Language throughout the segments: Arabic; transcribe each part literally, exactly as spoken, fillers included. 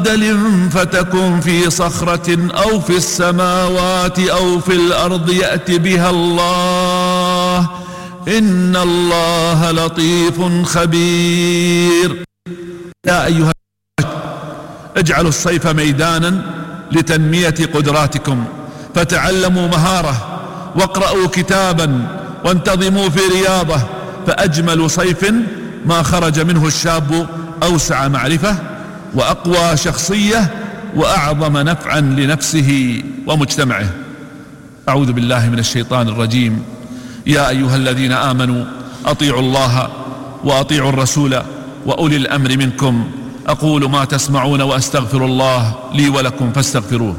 فتكن في صخرة أو في السماوات أو في الأرض يأت بها الله إن الله لطيف خبير. يا أيها اجعلوا الصيف ميدانا لتنمية قدراتكم، فتعلموا مهارة واقرأوا كتابا وانتظموا في رياضة، فأجمل صيف ما خرج منه الشاب أوسع معرفة وأقوى شخصية وأعظم نفعا لنفسه ومجتمعه. أعوذ بالله من الشيطان الرجيم. يا أيها الذين آمنوا أطيعوا الله وأطيعوا الرسول وأولي الأمر منكم. أقول ما تسمعون وأستغفر الله لي ولكم فاستغفروه.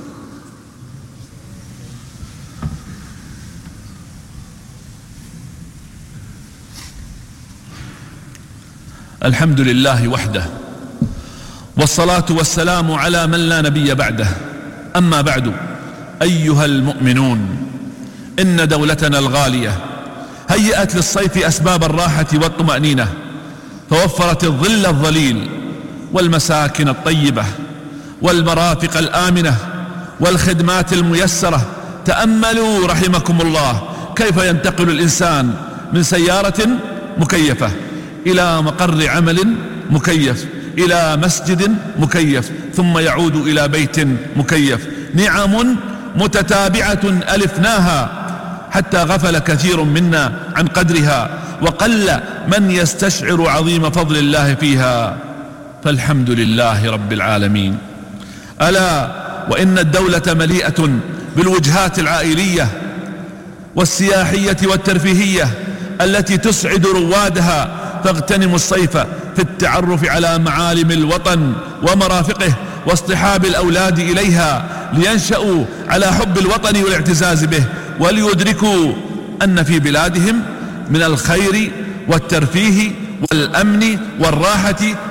الحمد لله وحده، والصلاة والسلام على من لا نبي بعده. أما بعد، أيها المؤمنون، إن دولتنا الغالية هيأت للصيف أسباب الراحة والطمأنينة، فوفرت الظل الظليل والمساكن الطيبة والمرافق الآمنة والخدمات الميسرة. تأملوا رحمكم الله كيف ينتقل الإنسان من سيارة مكيفة إلى مقر عمل مكيف إلى مسجد مكيف ثم يعود إلى بيت مكيف. نعم متتابعة ألفناها حتى غفل كثير منا عن قدرها، وقل من يستشعر عظيم فضل الله فيها، فالحمد لله رب العالمين. ألا وإن الدولة مليئة بالوجهات العائلية والسياحية والترفيهية التي تسعد روادها، فاغتنموا الصيف في التعرف على معالم الوطن ومرافقه واصطحاب الأولاد إليها لينشأوا على حب الوطن والاعتزاز به، وليدركوا أن في بلادهم من الخير والترفيه والأمن والراحة